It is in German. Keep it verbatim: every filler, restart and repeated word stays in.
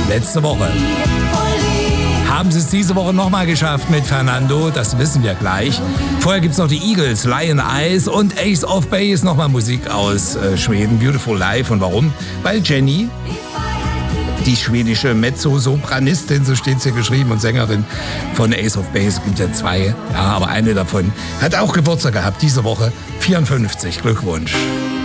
letzte Woche. Haben sie es diese Woche nochmal geschafft mit Fernando, das wissen wir gleich. Vorher gibt es noch die Eagles, Lion Eyes und Ace of Base, nochmal Musik aus äh, Schweden, Beautiful Life. Und warum? Weil Jenny, die schwedische Mezzo-Sopranistin, so steht es hier geschrieben, und Sängerin von Ace of Base, es gibt ja zwei, ja, aber eine davon hat auch Geburtstag gehabt diese Woche, vierundfünfzig, Glückwunsch.